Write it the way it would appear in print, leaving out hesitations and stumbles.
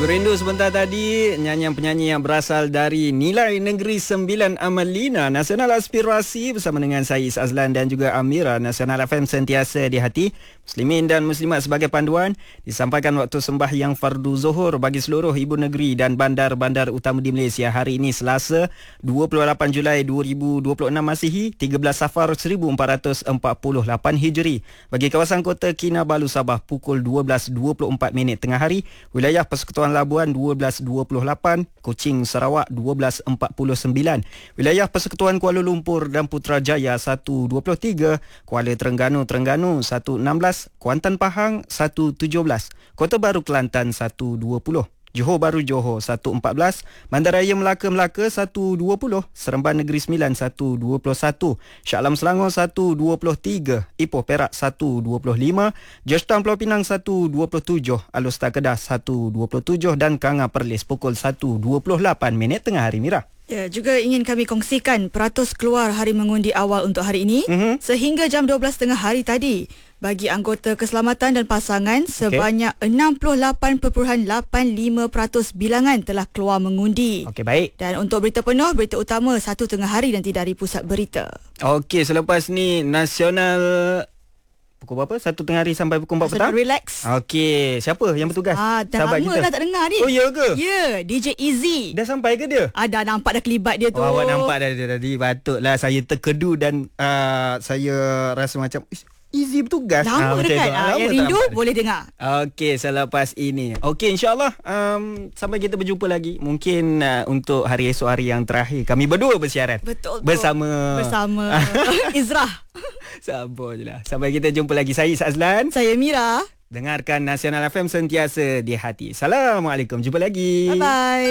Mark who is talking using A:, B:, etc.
A: Lagu Rindu sebentar tadi, nyanyian-penyanyi yang berasal dari Nilai Negeri 9 Amalina, Nasional Aspirasi bersama dengan saya Azlan dan juga Amira. Nasional FM sentiasa di hati muslimin dan muslimat sebagai panduan. Disampaikan waktu sembahyang fardu zuhur bagi seluruh ibu negeri dan bandar-bandar utama di Malaysia. Hari ini Selasa 28 Julai 2026 Masihi, 13 Safar 1448 Hijri. Bagi kawasan kota Kinabalu Sabah pukul 12.24 tengah hari, wilayah Persekutuan Labuan 12.28, Kuching Sarawak 12.49, wilayah Persekutuan Kuala Lumpur dan Putrajaya 1.23, Kuala Terengganu 1.16, Kuantan Pahang 1.17, Kota Baru Kelantan 1.20, Johor Bahru Johor 1.14, Bandaraya Melaka 1.20, Seremban Negeri Sembilan 1.21, Shah Alam Selangor 1.23, Ipoh Perak 1.25, Georgetown Pulau Pinang 1.27, Alor Kedah 1.27 dan Kanga Perlis pukul 1.28 tengah hari, Mira.
B: Ya, juga ingin kami kongsikan peratus keluar hari mengundi awal untuk hari ini sehingga jam 12 tengah hari tadi. Bagi anggota keselamatan dan pasangan, sebanyak 68.85% bilangan telah keluar mengundi.
A: Okey, baik.
B: Dan untuk berita penuh, berita utama 1 tengah hari nanti dari Pusat Berita.
A: Okey, selepas ni nasional pukul berapa? 1 tengah hari sampai pukul 4 petang?
B: Relax.
A: Okey, siapa yang bertugas?
B: Dah lama
A: kita
B: dah tak dengar ni.
A: Oh, ya ke?
B: Ya, DJ Easy.
A: Dah sampai ke dia?
B: Dah nampak dah kelibat dia tu.
A: Oh, awak nampak dah dia tadi. Patutlah saya terkedu dan saya rasa macam Easy bertugas.
B: Lama dekat. Yang rindu boleh dengar.
A: Okey, selepas ini. Okey, insyaAllah sampai kita berjumpa lagi. Mungkin untuk hari esok, hari yang terakhir, kami berdua bersiaran.
B: Betul.
A: Bersama
B: Izrah.
A: Sabar je lah. Sampai kita jumpa lagi. Saya Azlan.
B: Saya Mira.
A: Dengarkan Nasional FM sentiasa di hati. Assalamualaikum. Jumpa lagi.
B: Bye-bye.